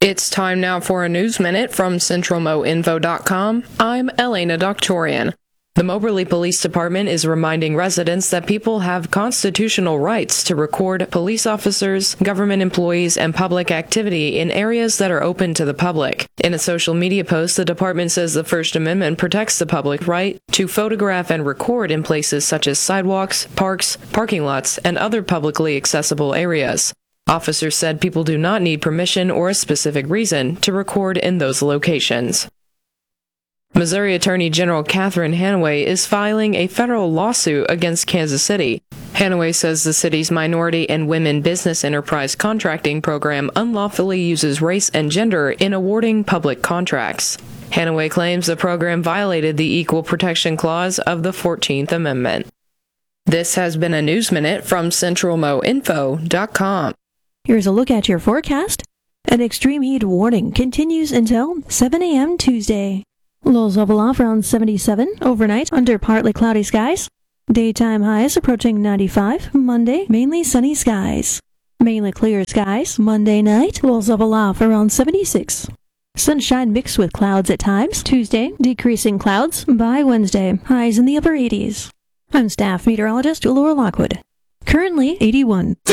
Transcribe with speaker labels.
Speaker 1: It's time now for a News Minute from CentralMoInfo.com. I'm Elena Doctorian. The Moberly Police Department is reminding residents that people have constitutional rights to record police officers, government employees, and public activity in areas that are open to the public. In a social media post, the department says the First Amendment protects the public right to photograph and record in places such as sidewalks, parks, parking lots, and other publicly accessible areas. Officers said people do not need permission or a specific reason to record in those locations. Missouri Attorney General Catherine Hanaway is filing a federal lawsuit against Kansas City. Hanaway says the city's Minority and Women Business Enterprise Contracting Program unlawfully uses race and gender in awarding public contracts. Hanaway claims the program violated the Equal Protection Clause of the 14th Amendment. This has been a News Minute from CentralMoInfo.com.
Speaker 2: Here's a look at your forecast. An extreme heat warning continues until 7 a.m. Tuesday. Lows level off around 77 overnight under partly cloudy skies. Daytime highs approaching 95. Monday, mainly sunny skies. Mainly clear skies. Monday night, lows level off around 76. Sunshine mixed with clouds at times. Tuesday, decreasing clouds. By Wednesday, highs in the upper 80s. I'm staff meteorologist Laura Lockwood. Currently 81.